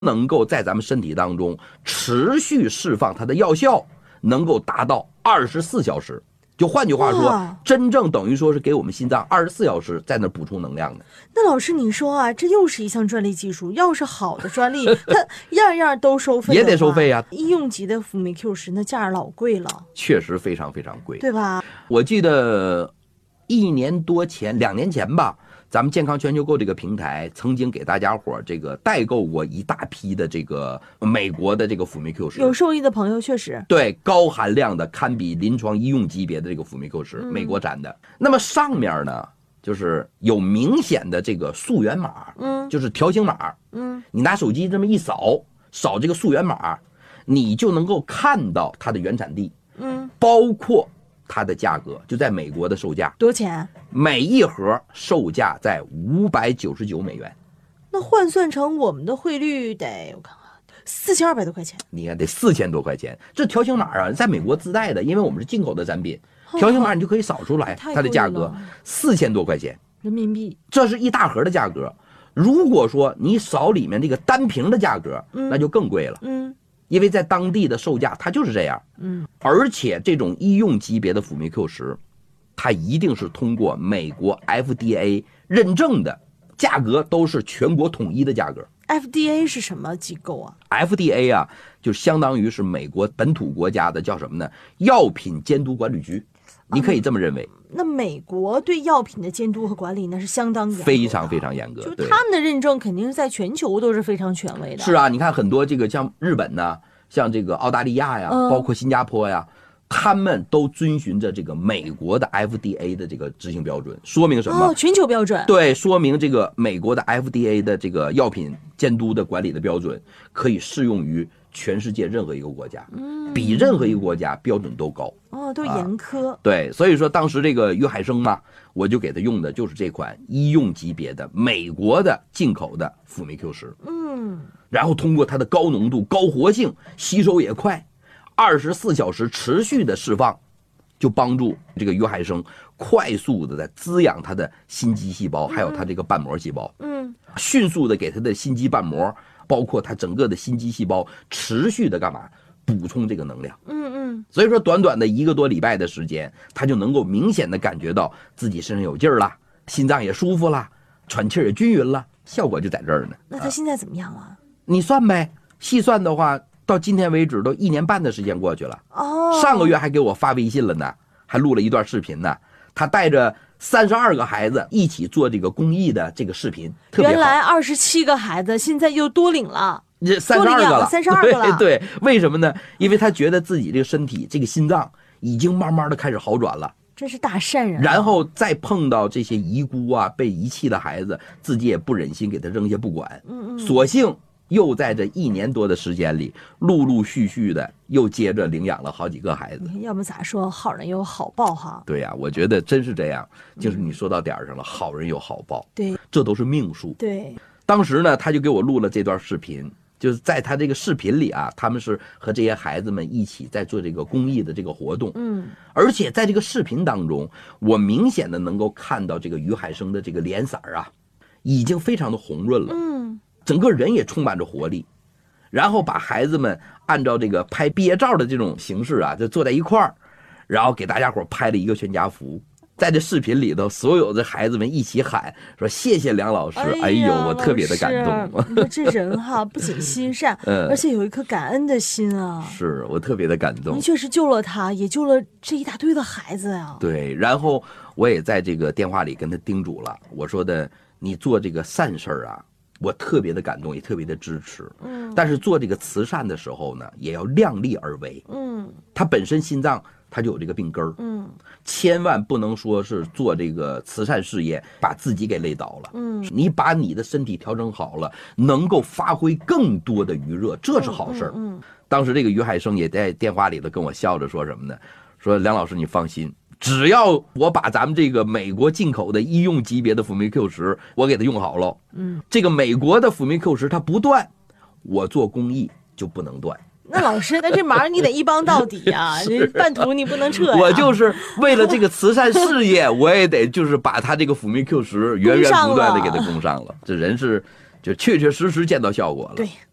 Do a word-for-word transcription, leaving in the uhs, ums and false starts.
能够在咱们身体当中持续释放它的药效，能够达到二十四小时。就换句话说，真正等于说是给我们心脏二十四小时在那补充能量的。 那老师你说啊，这又是一项专利技术，要是好的专利，它样样都收费， 也得收费啊。 医用级的辅酶 Q 十那价老贵了， 确实非常非常贵， 对吧？ 我记得一年多前，两年前吧。咱们健康全球购这个平台曾经给大家伙这个代购过一大批的这个美国的这个辅酶 Q 十， 有受益的朋友确实对高含量的堪比临床医用级别的这个辅酶 Q 十、嗯，美国产的。那么上面呢，就是有明显的这个溯源码，嗯，就是条形码，嗯，你拿手机这么一扫，扫这个溯源码，你就能够看到它的原产地，嗯，包括它的价格，就在美国的售价多少钱？每一盒售价在五百九十九美元， 那换算成我们的汇率得我看看，四千二百多块钱。 你看得四千多块钱，这条形码啊，在美国自带的，因为我们是进口的产品，条形码你就可以扫出来，它的价格四千多块钱人民币， 这是一大盒的价格。如果说你扫里面这个单瓶的价格，嗯、那就更贵了，嗯。因为在当地的售价它就是这样，嗯，而且这种医用级别的辅酶 Q 十，它一定是通过美国 F D A 认证的，价格都是全国统一的价格。 F D A 是什么机构啊 ？F D A 啊，就相当于是美国本土国家的叫什么呢？药品监督管理局，你可以这么认为。 嗯，那美国对药品的监督和管理那是相当严格的， 非常非常严格， 就他们的认证肯定是在全球都是非常权威的。 是啊，你看很多这个像日本呢，像这个澳大利亚呀，嗯、包括新加坡呀，他们都遵循着这个美国的 F D A 的这个执行标准，说明什么？ 哦，全球标准。 对，说明这个美国的 F D A 的这个药品监督的管理的标准可以适用于全世界任何一个国家，嗯，比任何一个国家标准都高。 哦，都严苛、 啊。对，所以说当时这个约海生嘛，我就给他用的就是这款医用级别的美国的进口的辅酶 Q 十。嗯，然后通过它的高浓度、高活性，吸收也快，二十四小时持续的释放，就帮助这个约海生快速的在滋养它的心肌细胞，还有它这个瓣膜细胞。嗯，迅速的给它的心肌瓣膜，包括它整个的心肌细胞，持续的干嘛？补充这个能量。嗯嗯，所以说短短的一个多礼拜的时间，他就能够明显的感觉到自己身上有劲儿了，心脏也舒服了，喘气也均匀了，效果就在这儿呢。 那他现在怎么样了？啊、 你算呗，细算的话，到今天为止都一年半的时间过去了。哦，上个月还给我发微信了呢，还录了一段视频呢。他带着三十二个孩子一起做这个公益的这个视频，特别好。 原来二十七个孩子，现在又多领了。 这三十二个了， 三十二个了。 对对，为什么呢？因为他觉得自己这个身体、这个心脏已经慢慢的开始好转了， 真是大善人、啊。 然后再碰到这些遗孤啊、被遗弃的孩子，自己也不忍心给他扔下不管，嗯嗯，索性又在这一年多的时间里，陆陆续续的又接着领养了好几个孩子。 要么咋说，好人有好报哈。 对呀、啊，我觉得真是这样，就是你说到点上了，嗯、好人有好报， 对， 这都是命数。 对， 当时呢，他就给我录了这段视频。就是在他这个视频里啊，他们是和这些孩子们一起在做这个公益的这个活动，嗯，而且在这个视频当中，我明显的能够看到这个于海生的这个脸色啊，已经非常的红润了，嗯，整个人也充满着活力，然后把孩子们按照这个拍毕业照的这种形式啊，就坐在一块儿，然后给大家伙拍了一个全家福。在这视频里头，所有的孩子们一起喊说：“谢谢梁老师！”哎呦，我特别的感动。 你说这人哈，不仅心善，嗯，而且有一颗感恩的心啊。 是我特别的感动。 你确实救了他，也救了这一大堆的孩子呀。 对，然后我也在这个电话里跟他叮嘱了，我说的，你做这个善事儿啊，我特别的感动，也特别的支持。嗯，但是做这个慈善的时候呢，也要量力而为。嗯，他本身心脏。他就有这个病根儿，嗯，千万不能说是做这个慈善事业把自己给累倒了，嗯，你把你的身体调整好了，能够发挥更多的余热，这是好事儿。嗯，嗯当时这个于海生也在电话里头跟我笑着说什么呢？说梁老师你放心，只要我把咱们这个美国进口的医用级别的辅酶 Q 十，我给它用好了，嗯，这个美国的辅酶 Q 十它不断，我做公益就不能断。 那老师，那这忙你得一帮到底啊！这半途你不能撤呀。 我就是为了这个慈善事业，我也得就是把他这个辅酶 Q 十源源不断的给他供上了。这人是就确确实实见到效果了。 对。